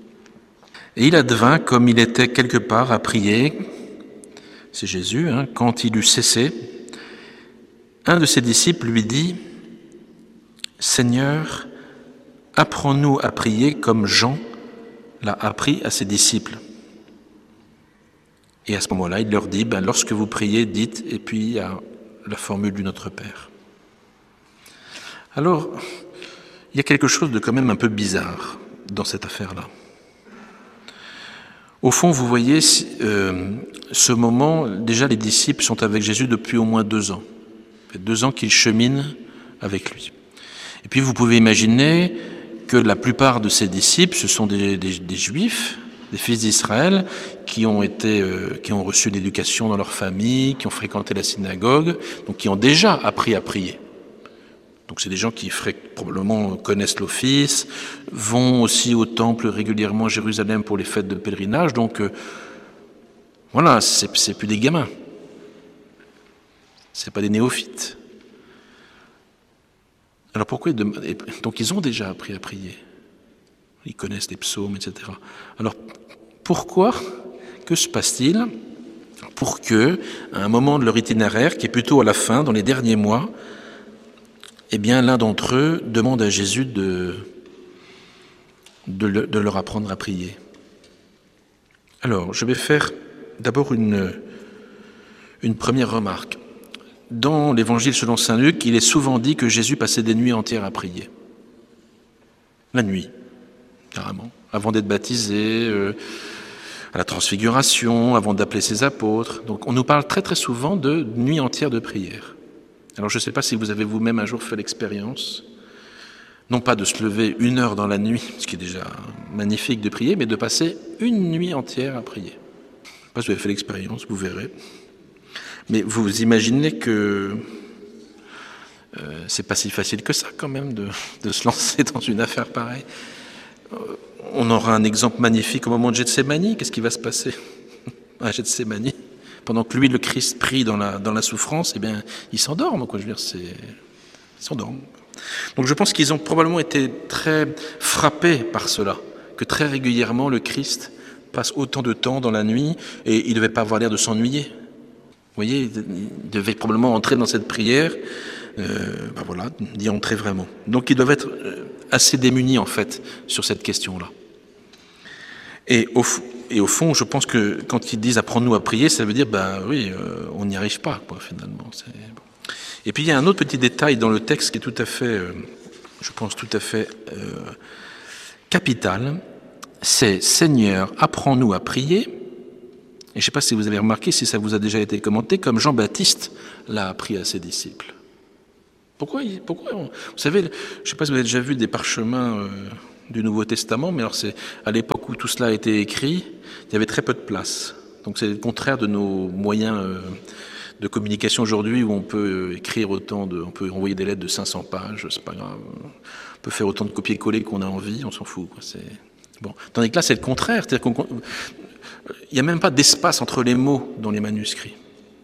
Et il advint, comme il était quelque part à prier, c'est Jésus, hein, quand il eut cessé, un de ses disciples lui dit « Seigneur, apprends-nous à prier comme Jean l'a appris à ses disciples. » Et à ce moment-là, il leur dit ben, « Lorsque vous priez, dites, et puis il y a la formule du Notre Père. » Alors, il y a quelque chose de quand même un peu bizarre dans cette affaire-là. Au fond, vous voyez, euh, ce moment, déjà les disciples sont avec Jésus depuis au moins deux ans. Ça fait deux ans qu'ils cheminent avec lui. Et puis vous pouvez imaginer que la plupart de ces disciples, ce sont des, des, des Juifs, des fils d'Israël, qui ont été, euh, qui ont reçu l'éducation dans leur famille, qui ont fréquenté la synagogue, donc qui ont déjà appris à prier. Donc c'est des gens qui probablement connaissent l'office, vont aussi au temple régulièrement à Jérusalem pour les fêtes de pèlerinage. Donc euh, voilà, c'est, c'est plus des gamins. C'est pas des néophytes. Alors pourquoi ils demandent... Donc ils ont déjà appris à prier. Ils connaissent les psaumes, et cetera. Alors pourquoi, que se passe-t-il pour que, à un moment de leur itinéraire, qui est plutôt à la fin, dans les derniers mois, eh bien, l'un d'entre eux demande à Jésus de, de, le, de leur apprendre à prier. Alors, je vais faire d'abord une, une première remarque. Dans l'Évangile selon saint Luc, il est souvent dit que Jésus passait des nuits entières à prier. La nuit, carrément. Avant d'être baptisé, euh, à la transfiguration, avant d'appeler ses apôtres. Donc, on nous parle très très souvent de nuits entières de prière. Alors je ne sais pas si vous avez vous-même un jour fait l'expérience, non pas de se lever une heure dans la nuit, ce qui est déjà magnifique de prier, mais de passer une nuit entière à prier. Je ne sais pas si vous avez fait l'expérience, vous verrez. Mais vous imaginez que euh, c'est pas si facile que ça quand même de, de se lancer dans une affaire pareille. Euh, on aura un exemple magnifique au moment de Gethsémani. Qu'est-ce qui va se passer à Gethsémani ? Pendant que lui, le Christ, prie dans la, dans la souffrance, eh bien, ils s'endorment, quoi. Je veux dire, c'est... Ils s'endorment. Donc je pense qu'ils ont probablement été très frappés par cela, que très régulièrement, le Christ passe autant de temps dans la nuit, et il ne devait pas avoir l'air de s'ennuyer. Vous voyez, il devait probablement entrer dans cette prière, euh, ben voilà, d'y entrer vraiment. Donc ils doivent être assez démunis, en fait, sur cette question-là. Et au fond, Et au fond, je pense que quand ils disent « apprends-nous à prier », ça veut dire ben, « oui, euh, on n'y arrive pas, quoi, finalement. » C'est... Bon. Et puis il y a un autre petit détail dans le texte qui est tout à fait, euh, je pense, tout à fait euh, capital. C'est « Seigneur, apprends-nous à prier Et je ne sais pas si vous avez remarqué, si ça vous a déjà été commenté, comme Jean-Baptiste l'a appris à ses disciples. Pourquoi, pourquoi on, Vous savez, je ne sais pas si vous avez déjà vu des parchemins euh, du Nouveau Testament, mais alors c'est à l'époque où tout cela a été écrit, il y avait très peu de place. Donc c'est le contraire de nos moyens euh, de communication aujourd'hui, où on peut écrire autant de, on peut envoyer des lettres de cinq cents pages, c'est pas grave. On peut faire autant de copier-coller qu'on a envie, on s'en fout. Quoi. C'est bon. Tandis que là, c'est le contraire, c'est-à-dire qu'on, il n'y a même pas d'espace entre les mots dans les manuscrits.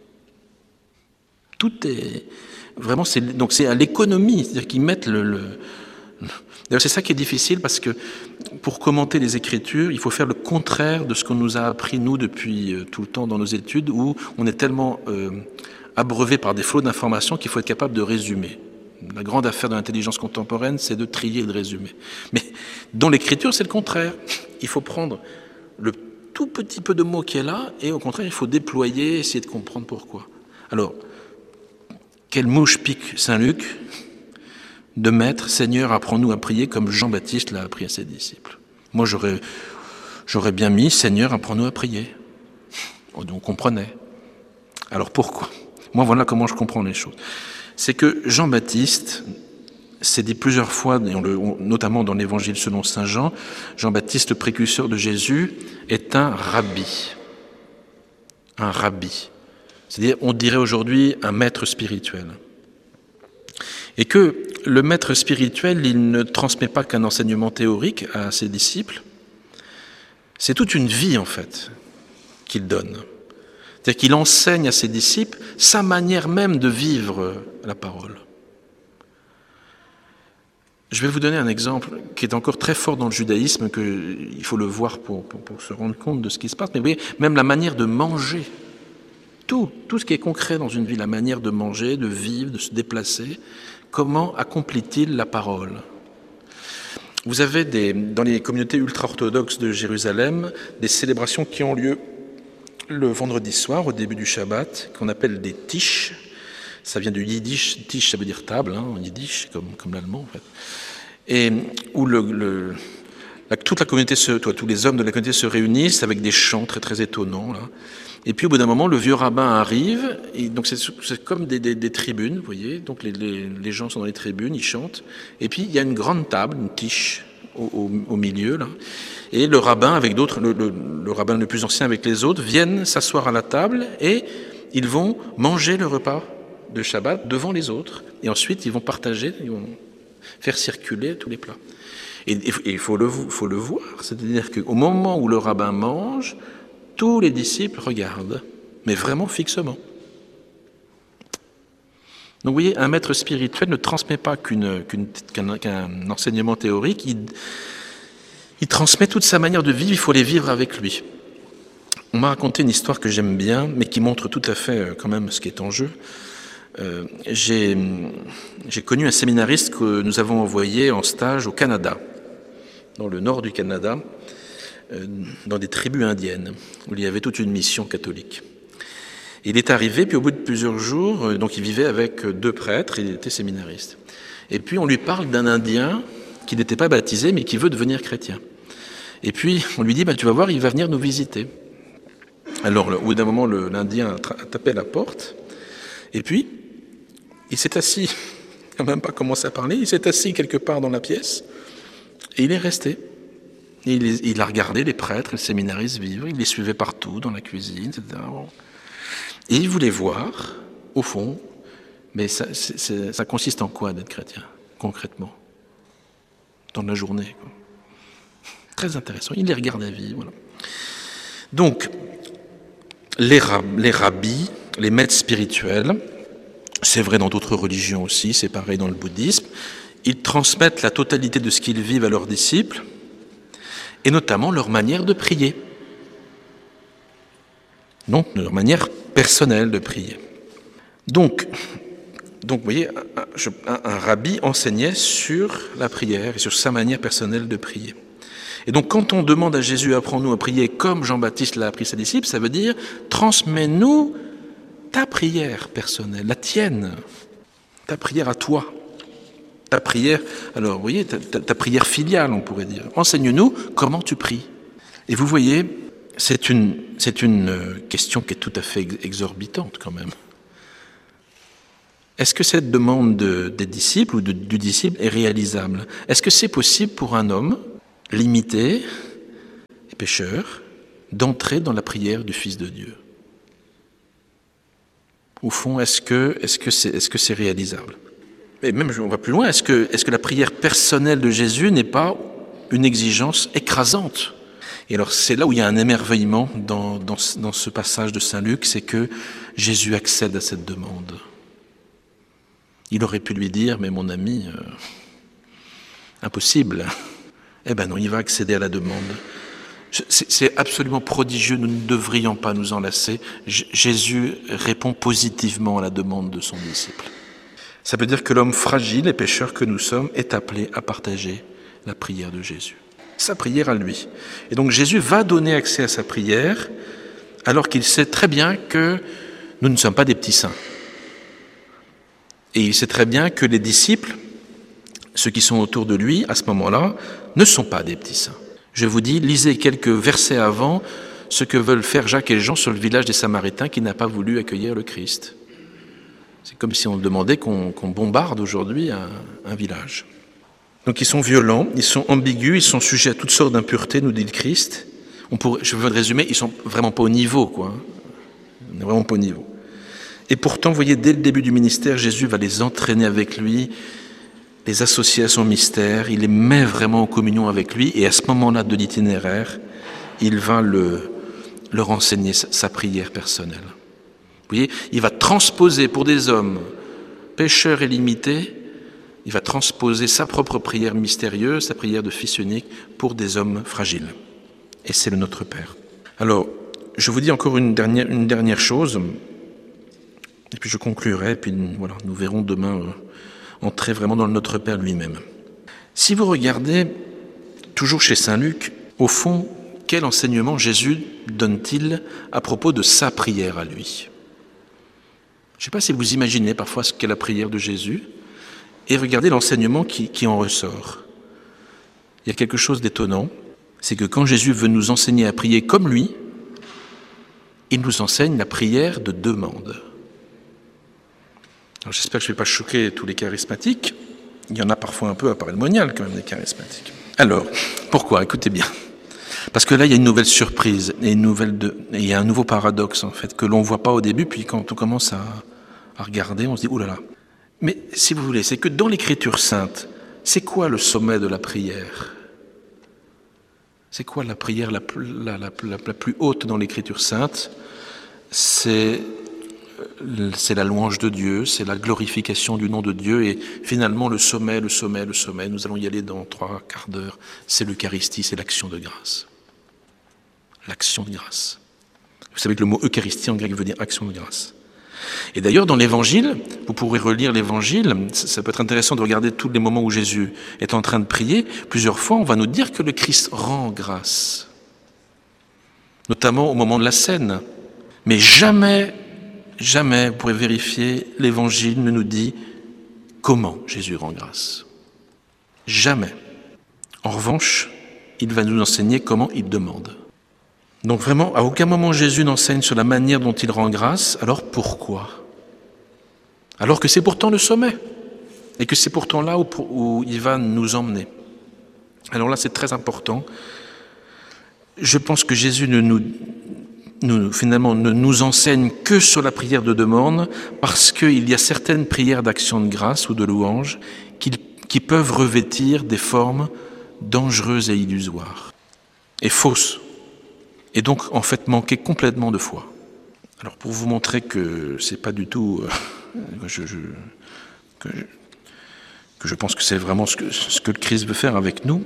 Tout est vraiment, c'est, donc c'est à l'économie, c'est-à-dire qu'ils mettent le, le... D'ailleurs, c'est ça qui est difficile, parce que pour commenter les Écritures, il faut faire le contraire de ce qu'on nous a appris, nous, depuis euh, tout le temps dans nos études, où on est tellement euh, abreuvé par des flots d'informations qu'il faut être capable de résumer. La grande affaire de l'intelligence contemporaine, c'est de trier et de résumer. Mais dans l'Écriture, c'est le contraire. Il faut prendre le tout petit peu de mots qui est là, et au contraire, il faut déployer, essayer de comprendre pourquoi. Alors, quelle mouche pique Saint-Luc de mettre « Seigneur, apprends-nous à prier comme Jean-Baptiste l'a appris à ses disciples ». Moi, j'aurais, j'aurais bien mis « Seigneur, apprends-nous à prier ». On comprenait. Alors pourquoi ? Moi, voilà comment je comprends les choses. C'est que Jean-Baptiste, c'est dit plusieurs fois, notamment dans l'Évangile selon saint Jean, Jean-Baptiste, le précurseur de Jésus, est un rabbi. Un rabbi. C'est-à-dire, on dirait aujourd'hui un maître spirituel. Et que le maître spirituel, il ne transmet pas qu'un enseignement théorique à ses disciples, c'est toute une vie en fait qu'il donne. C'est-à-dire qu'il enseigne à ses disciples sa manière même de vivre la parole. Je vais vous donner un exemple qui est encore très fort dans le judaïsme, qu'il faut le voir pour, pour, pour se rendre compte de ce qui se passe. Mais vous voyez, même la manière de manger, tout, tout ce qui est concret dans une vie, la manière de manger, de vivre, de se déplacer, comment accomplit-il la parole ? Vous avez des, dans les communautés ultra-orthodoxes de Jérusalem des célébrations qui ont lieu le vendredi soir, au début du Shabbat, qu'on appelle des tish. Ça vient du yiddish. Tish, ça veut dire table, hein, en yiddish, comme, comme l'allemand, en fait. Et où le, le, la, toute la communauté, se, toi, tous les hommes de la communauté se réunissent avec des chants très, très étonnants, là. Et puis au bout d'un moment, le vieux rabbin arrive, et donc c'est, c'est comme des, des, des tribunes, vous voyez, donc les, les, les gens sont dans les tribunes, ils chantent, et puis il y a une grande table, une tiche au, au, au milieu, là, et le rabbin avec d'autres, le, le, le rabbin le plus ancien avec les autres, viennent s'asseoir à la table, et ils vont manger le repas de Shabbat devant les autres, et ensuite ils vont partager, ils vont faire circuler tous les plats. Et il faut le, faut le voir, c'est-à-dire qu'au moment où le rabbin mange, tous les disciples regardent, mais vraiment fixement. Donc vous voyez, un maître spirituel ne transmet pas qu'une, qu'une, qu'un, qu'un enseignement théorique, il, il transmet toute sa manière de vivre, il faut les vivre avec lui. On m'a raconté une histoire que j'aime bien, mais qui montre tout à fait quand même ce qui est en jeu. Euh, j'ai, j'ai connu un séminariste que nous avons envoyé en stage au Canada, dans le nord du Canada, dans des tribus indiennes, où il y avait toute une mission catholique. Il est arrivé, puis au bout de plusieurs jours, donc il vivait avec deux prêtres, il était séminariste. Et puis on lui parle d'un Indien qui n'était pas baptisé, mais qui veut devenir chrétien. Et puis on lui dit, bah, tu vas voir, il va venir nous visiter. Alors au bout d'un moment, le, l'Indien a tapé à la porte, et puis il s'est assis, il n'a même pas commencé à parler, il s'est assis quelque part dans la pièce, et il est resté. Il, il a regardé les prêtres, les séminaristes vivre, il les suivait partout, dans la cuisine, et cetera. Et il voulait voir, au fond, mais ça, c'est, c'est, ça consiste en quoi d'être chrétien, concrètement, dans la journée, quoi. Très intéressant, il les regardait vivre. Voilà. Donc, les, rab- les rabbis, les maîtres spirituels, c'est vrai dans d'autres religions aussi, c'est pareil dans le bouddhisme, ils transmettent la totalité de ce qu'ils vivent à leurs disciples, et notamment leur manière de prier. Donc, leur manière personnelle de prier. Donc, donc vous voyez, un, un, un rabbi enseignait sur la prière et sur sa manière personnelle de prier. Et donc, quand on demande à Jésus, apprends-nous à prier comme Jean-Baptiste l'a appris à ses disciples, ça veut dire, transmets-nous ta prière personnelle, la tienne, ta prière à toi. Ta prière, alors vous voyez, ta, ta, ta prière filiale, on pourrait dire. Enseigne-nous comment tu pries. Et vous voyez, c'est une, c'est une question qui est tout à fait exorbitante quand même. Est-ce que cette demande de, des disciples ou de, du disciple est réalisable? Est-ce que c'est possible pour un homme limité et pécheur d'entrer dans la prière du Fils de Dieu? Au fond, est-ce que, est-ce que c'est, est-ce que c'est réalisable? Et même, on va plus loin, est-ce que, est-ce que la prière personnelle de Jésus n'est pas une exigence écrasante? Et alors, c'est là où il y a un émerveillement dans, dans, dans ce passage de Saint Luc, c'est que Jésus accède à cette demande. Il aurait pu lui dire, mais mon ami, euh, impossible. Eh ben non, il va accéder à la demande. C'est, c'est absolument prodigieux, nous ne devrions pas nous en lasser. J- Jésus répond positivement à la demande de son disciple. Ça veut dire que l'homme fragile et pécheur que nous sommes est appelé à partager la prière de Jésus. Sa prière à lui. Et donc Jésus va donner accès à sa prière, alors qu'il sait très bien que nous ne sommes pas des petits saints. Et il sait très bien que les disciples, ceux qui sont autour de lui à ce moment-là, ne sont pas des petits saints. Je vous dis, lisez quelques versets avant ce que veulent faire Jacques et Jean sur le village des Samaritains qui n'a pas voulu accueillir le Christ. C'est comme si on demandait qu'on, qu'on bombarde aujourd'hui un, un village. Donc ils sont violents, ils sont ambigus, ils sont sujets à toutes sortes d'impuretés, nous dit le Christ. On pourrait, je veux le résumer, ils sont vraiment pas au niveau, quoi. On n'est vraiment pas au niveau. Et pourtant, vous voyez, dès le début du ministère, Jésus va les entraîner avec lui, les associer à son mystère, il les met vraiment en communion avec lui, et à ce moment-là de l'itinéraire, il va le, leur enseigner sa, sa prière personnelle. Vous voyez, il va transposer pour des hommes pécheurs et limités, il va transposer sa propre prière mystérieuse, sa prière de fils unique, pour des hommes fragiles. Et c'est le Notre Père. Alors, je vous dis encore une dernière, une dernière chose, et puis je conclurai, et puis voilà, nous verrons demain euh, entrer vraiment dans le Notre Père lui-même. Si vous regardez, toujours chez Saint Luc, au fond, quel enseignement Jésus donne-t-il à propos de sa prière à lui? Je ne sais pas si vous imaginez parfois ce qu'est la prière de Jésus, et regardez l'enseignement qui, qui en ressort. Il y a quelque chose d'étonnant, c'est que quand Jésus veut nous enseigner à prier comme lui, il nous enseigne la prière de demande. Alors j'espère que je ne vais pas choquer tous les charismatiques. Il y en a parfois un peu à Paray-le-Monial quand même, des charismatiques. Alors, pourquoi? Écoutez bien. Parce que là, il y a une nouvelle surprise, et, une nouvelle de, et il y a un nouveau paradoxe, en fait, que l'on ne voit pas au début, puis quand on commence à, à regarder, on se dit, oh là là. Mais si vous voulez, c'est que dans l'Écriture sainte, c'est quoi le sommet de la prière? C'est quoi la prière la, la, la, la, la plus haute dans l'Écriture sainte? C'est, c'est la louange de Dieu, c'est la glorification du nom de Dieu, et finalement le sommet, le sommet, le sommet, nous allons y aller dans trois quarts d'heure, c'est l'Eucharistie, c'est l'action de grâce. L'action de grâce. Vous savez que le mot Eucharistie en grec veut dire action de grâce. Et d'ailleurs, dans l'Évangile, vous pourrez relire l'Évangile, ça peut être intéressant de regarder tous les moments où Jésus est en train de prier. Plusieurs fois, on va nous dire que le Christ rend grâce, notamment au moment de la scène. Mais jamais, jamais, vous pourrez vérifier, l'Évangile ne nous dit comment Jésus rend grâce. Jamais. En revanche, il va nous enseigner comment il demande. Donc vraiment, à aucun moment Jésus n'enseigne sur la manière dont il rend grâce, alors pourquoi? Alors que c'est pourtant le sommet, et que c'est pourtant là où, où il va nous emmener. Alors là, c'est très important. Je pense que Jésus ne nous, nous, finalement, ne nous enseigne que sur la prière de demande, parce qu'il y a certaines prières d'action de grâce ou de louange qui, qui peuvent revêtir des formes dangereuses et illusoires, et fausses. Et donc, en fait, manquer complètement de foi. Alors, pour vous montrer que c'est pas du tout... Euh, je, je, que, je, que je pense que c'est vraiment ce que, ce que le Christ veut faire avec nous,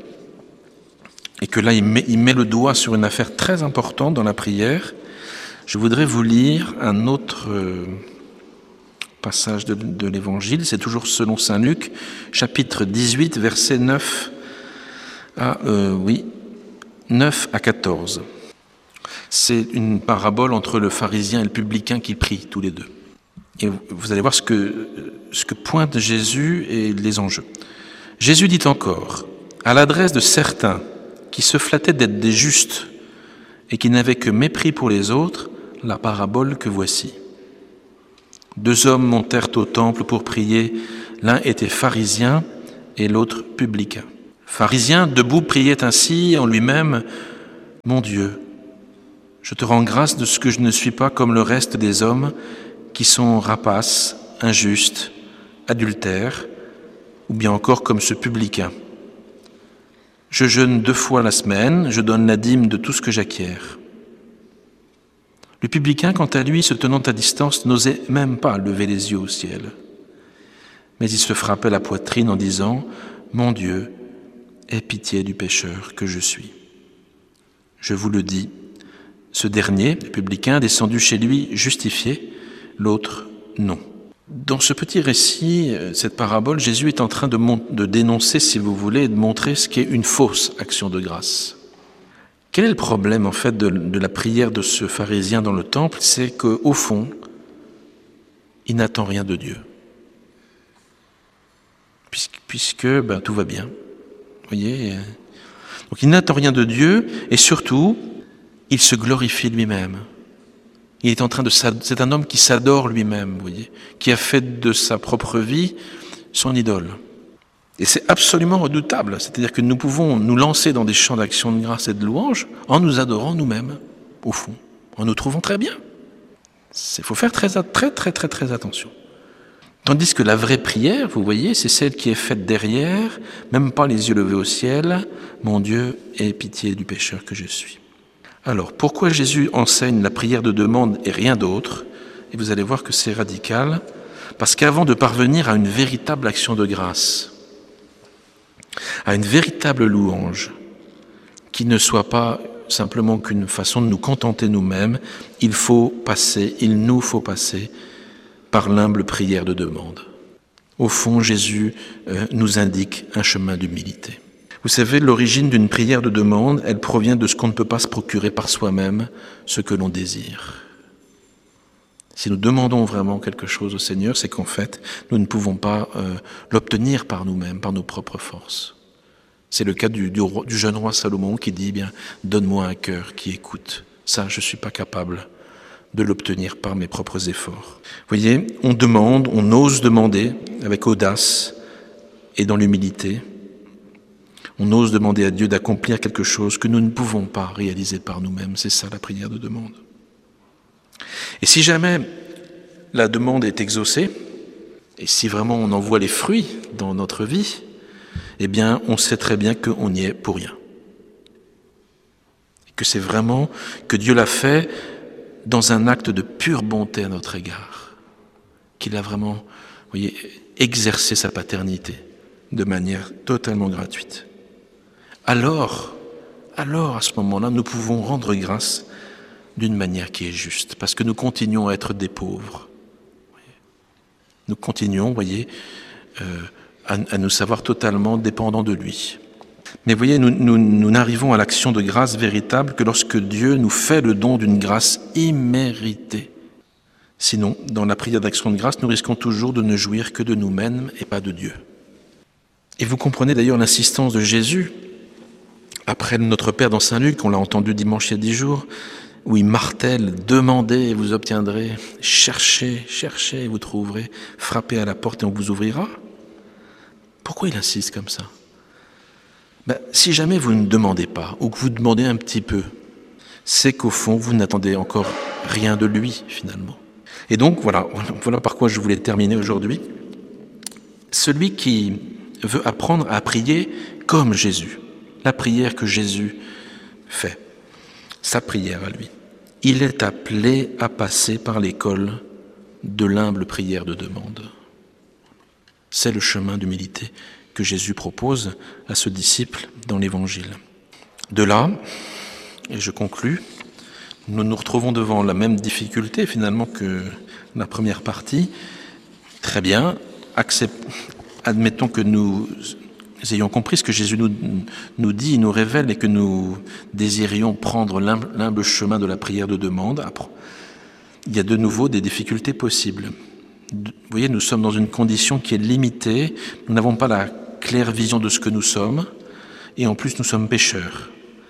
et que là, il met, il met le doigt sur une affaire très importante dans la prière, je voudrais vous lire un autre euh, passage de, de l'Évangile, c'est toujours selon saint Luc, chapitre dix-huit, versets neuf à, euh, oui, neuf à quatorze. C'est une parabole entre le pharisien et le publicain qui prient tous les deux. Et vous allez voir ce que, ce que pointe Jésus et les enjeux. Jésus dit encore, à l'adresse de certains qui se flattaient d'être des justes et qui n'avait que mépris pour les autres, la parabole que voici. Deux hommes montèrent au temple pour prier. L'un était pharisien et l'autre publicain. Pharisien, debout, priait ainsi en lui-même: « Mon Dieu, je te rends grâce de ce que je ne suis pas comme le reste des hommes qui sont rapaces, injustes, adultères, ou bien encore comme ce publicain. Je jeûne deux fois la semaine, je donne la dîme de tout ce que j'acquiers. » Le publicain, quant à lui, se tenant à distance, n'osait même pas lever les yeux au ciel. Mais il se frappait la poitrine en disant: « Mon Dieu, aie pitié du pécheur que je suis. » Je vous le dis, ce dernier, le publicain, descendu chez lui justifié, l'autre non. Dans ce petit récit, cette parabole, Jésus est en train de, mon- de dénoncer, si vous voulez, et de montrer ce qu'est une fausse action de grâce. Quel est le problème, en fait, de, de la prière de ce pharisien dans le temple? C'est qu'au fond, il n'attend rien de Dieu. Puisque, puisque ben, tout va bien. Vous voyez? Donc il n'attend rien de Dieu, et surtout, il se glorifie lui-même. Il est en train de c'est un homme qui s'adore lui-même, vous voyez, qui a fait de sa propre vie son idole. Et c'est absolument redoutable, c'est-à-dire que nous pouvons nous lancer dans des champs d'action de grâce et de louange en nous adorant nous-mêmes, au fond, en nous trouvant très bien. Il faut faire très, très, très, très, très attention. Tandis que la vraie prière, vous voyez, c'est celle qui est faite derrière, même pas les yeux levés au ciel: « Mon Dieu, aie pitié du pécheur que je suis. » Alors, pourquoi Jésus enseigne la prière de demande et rien d'autre? Et vous allez voir que c'est radical, parce qu'avant de parvenir à une véritable action de grâce, à une véritable louange, qui ne soit pas simplement qu'une façon de nous contenter nous-mêmes, il faut passer, il nous faut passer par l'humble prière de demande. Au fond, Jésus euh, nous indique un chemin d'humilité. Vous savez, l'origine d'une prière de demande, elle provient de ce qu'on ne peut pas se procurer par soi-même, ce que l'on désire. Si nous demandons vraiment quelque chose au Seigneur, c'est qu'en fait, nous ne pouvons pas euh, l'obtenir par nous-mêmes, par nos propres forces. C'est le cas du, du, du jeune roi Salomon qui dit, eh bien, donne-moi un cœur qui écoute. Ça, je ne suis pas capable de l'obtenir par mes propres efforts. Vous voyez, on demande, on ose demander avec audace et dans l'humilité. On ose demander à Dieu d'accomplir quelque chose que nous ne pouvons pas réaliser par nous-mêmes. C'est ça la prière de demande. Et si jamais la demande est exaucée, et si vraiment on en voit les fruits dans notre vie, eh bien, on sait très bien qu'on n'y est pour rien. Et que c'est vraiment que Dieu l'a fait dans un acte de pure bonté à notre égard. Qu'il a vraiment, vous voyez, exercé sa paternité de manière totalement gratuite. Alors, alors à ce moment-là, nous pouvons rendre grâce d'une manière qui est juste, parce que nous continuons à être des pauvres. Nous continuons, vous voyez, euh, à, à nous savoir totalement dépendants de lui. Mais vous voyez, nous, nous, nous n'arrivons à l'action de grâce véritable que lorsque Dieu nous fait le don d'une grâce imméritée. Sinon, dans la prière d'action de grâce, nous risquons toujours de ne jouir que de nous-mêmes et pas de Dieu. Et vous comprenez d'ailleurs l'insistance de Jésus, après notre Père dans Saint Luc, on l'a entendu dimanche il y a dix jours, où il martèle, demandez et vous obtiendrez, cherchez, cherchez et vous trouverez, frappez à la porte et on vous ouvrira. Pourquoi il insiste comme ça? Ben, si jamais vous ne demandez pas, ou que vous demandez un petit peu, c'est qu'au fond, vous n'attendez encore rien de lui, finalement. Et donc, voilà, voilà par quoi je voulais terminer aujourd'hui. Celui qui veut apprendre à prier comme Jésus, la prière que Jésus fait, sa prière à lui, il est appelé à passer par l'école de l'humble prière de demande. C'est le chemin d'humilité que Jésus propose à ce disciple dans l'Évangile. De là, et je conclus, nous nous retrouvons devant la même difficulté finalement que la première partie. Très bien, accept... admettons que nous ayons compris ce que Jésus nous, nous dit, nous révèle et que nous désirions prendre l'humble chemin de la prière de demande. Il y a de nouveau des difficultés possibles. Vous voyez, nous sommes dans une condition qui est limitée, nous n'avons pas la claire vision de ce que nous sommes, et en plus nous sommes pécheurs.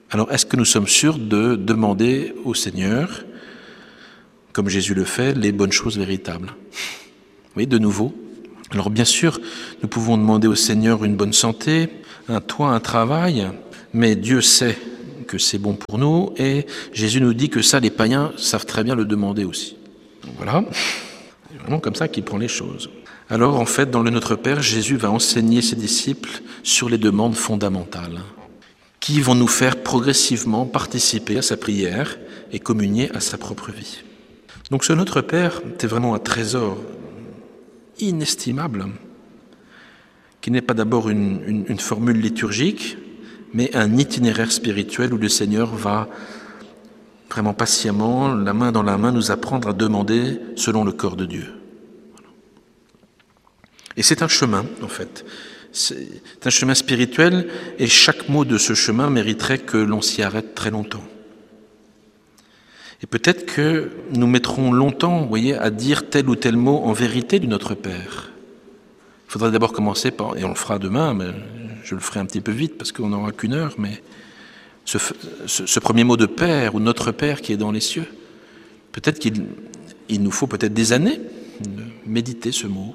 Alors, est-ce que nous sommes sûrs de demander au Seigneur, comme Jésus le fait, les bonnes choses véritables? Oui, de nouveau. Alors, bien sûr, nous pouvons demander au Seigneur une bonne santé, un toit, un travail, mais Dieu sait que c'est bon pour nous, et Jésus nous dit que ça, les païens savent très bien le demander aussi. Donc voilà, c'est vraiment comme ça qu'il prend les choses. Alors, en fait, dans le Notre Père, Jésus va enseigner ses disciples sur les demandes fondamentales qui vont nous faire progressivement participer à sa prière et communier à sa propre vie. Donc ce Notre Père, c'est vraiment un trésor inestimable, qui n'est pas d'abord une, une, une formule liturgique, mais un itinéraire spirituel où le Seigneur va vraiment patiemment, la main dans la main, nous apprendre à demander selon le corps de Dieu. Et c'est un chemin, en fait. C'est un chemin spirituel, et chaque mot de ce chemin mériterait que l'on s'y arrête très longtemps. Et peut-être que nous mettrons longtemps, vous voyez, à dire tel ou tel mot en vérité du Notre Père. Il faudrait d'abord commencer par, et on le fera demain, mais je le ferai un petit peu vite parce qu'on n'aura qu'une heure, mais ce, ce, ce premier mot de Père ou Notre Père qui est dans les cieux, peut-être qu'il il nous faut peut-être des années de méditer ce mot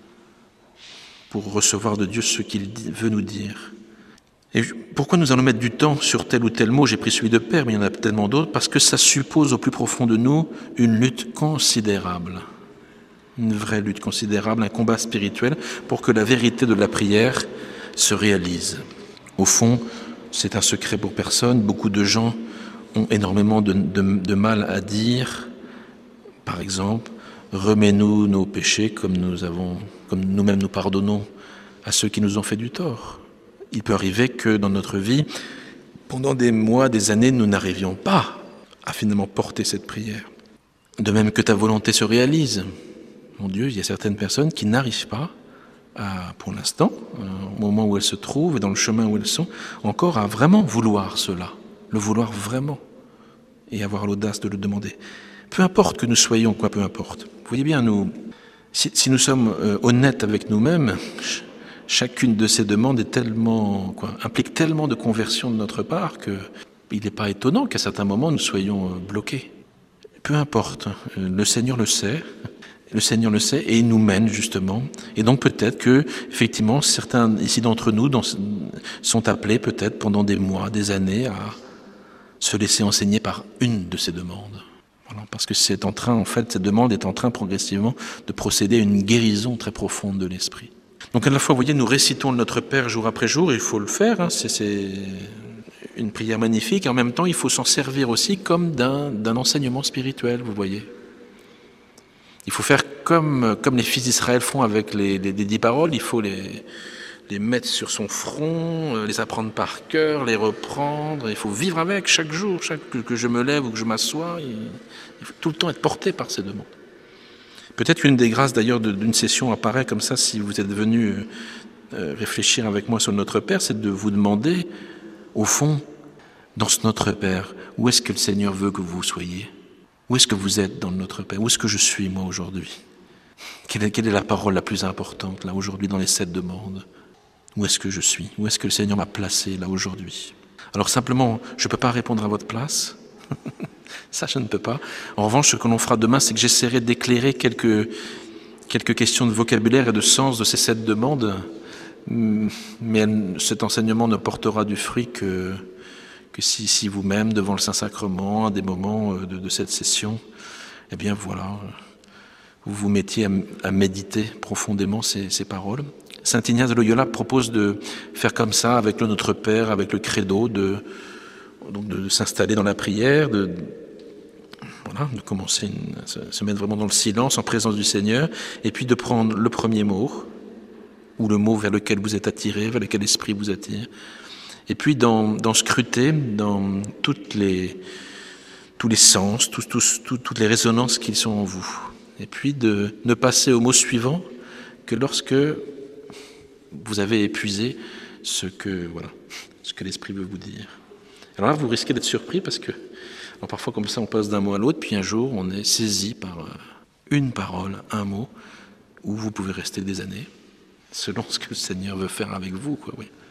pour recevoir de Dieu ce qu'il veut nous dire. Et pourquoi nous allons mettre du temps sur tel ou tel mot? J'ai pris celui de Père, mais il y en a tellement d'autres, parce que ça suppose au plus profond de nous une lutte considérable, une vraie lutte considérable, un combat spirituel pour que la vérité de la prière se réalise. Au fond, c'est un secret pour personne. Beaucoup de gens ont énormément de, de, de mal à dire, par exemple, remets-nous nos péchés comme nous avons, comme nous-mêmes nous pardonnons à ceux qui nous ont fait du tort. Il peut arriver que dans notre vie, pendant des mois, des années, nous n'arrivions pas à finalement porter cette prière. De même que ta volonté se réalise. Mon Dieu, il y a certaines personnes qui n'arrivent pas, à, pour l'instant, au moment où elles se trouvent et dans le chemin où elles sont, encore à vraiment vouloir cela, le vouloir vraiment, et avoir l'audace de le demander. Peu importe que nous soyons, quoi, peu importe. Vous voyez bien, nous, si, si nous sommes euh, honnêtes avec nous-mêmes, ch- chacune de ces demandes est tellement, quoi, implique tellement de conversion de notre part que il n'est pas étonnant qu'à certains moments nous soyons euh, bloqués. Peu importe, euh, le Seigneur le sait, le Seigneur le sait et il nous mène justement. Et donc peut-être que, effectivement, certains ici d'entre nous dans, sont appelés peut-être pendant des mois, des années à se laisser enseigner par une de ces demandes. Voilà, parce que c'est en train, en fait, cette demande est en train progressivement de procéder à une guérison très profonde de l'esprit. Donc à la fois, vous voyez, nous récitons le Notre Père jour après jour, il faut le faire, hein, c'est, c'est une prière magnifique, et en même temps, il faut s'en servir aussi comme d'un, d'un enseignement spirituel, vous voyez. Il faut faire comme, comme les fils d'Israël font avec les, les, les dix paroles, il faut les, les mettre sur son front, les apprendre par cœur, les reprendre, il faut vivre avec chaque jour, chaque, que, que je me lève ou que je m'assois, il, il faut tout le temps être porté par ces demandes. Peut-être qu'une des grâces d'ailleurs d'une session apparaît comme ça, si vous êtes venu euh, réfléchir avec moi sur le Notre Père, c'est de vous demander, au fond, dans ce Notre Père, où est-ce que le Seigneur veut que vous soyez? Où est-ce que vous êtes dans le Notre Père? Où est-ce que je suis moi aujourd'hui? Quelle est, quelle est la parole la plus importante là aujourd'hui dans les sept demandes? Où est-ce que je suis? Où est-ce que le Seigneur m'a placé là aujourd'hui? Alors simplement, je ne peux pas répondre à votre place. Ça, je ne peux pas. En revanche, ce que l'on fera demain, c'est que j'essaierai d'éclairer quelques, quelques questions de vocabulaire et de sens de ces sept demandes. Mais cet enseignement ne portera du fruit que, que si, si vous-même, devant le Saint-Sacrement, à des moments de, de cette session, eh bien voilà, vous vous mettiez à, à méditer profondément ces, ces paroles. Saint Ignace de Loyola propose de faire comme ça avec le Notre Père, avec le Credo, de, donc de, de s'installer dans la prière, de, voilà, de commencer à se, se mettre vraiment dans le silence, en présence du Seigneur, et puis de prendre le premier mot, ou le mot vers lequel vous êtes attiré, vers lequel l'Esprit vous attire, et puis d'en, d'en scruter dans toutes les, tous les sens, tous, tous, tous, toutes les résonances qui sont en vous, et puis de ne passer au mot suivant que lorsque vous avez épuisé ce que, voilà, ce que l'Esprit veut vous dire. Alors là, vous risquez d'être surpris parce que alors parfois, comme ça, on passe d'un mot à l'autre, puis un jour, on est saisi par une parole, un mot, où vous pouvez rester des années, selon ce que le Seigneur veut faire avec vous, quoi, oui.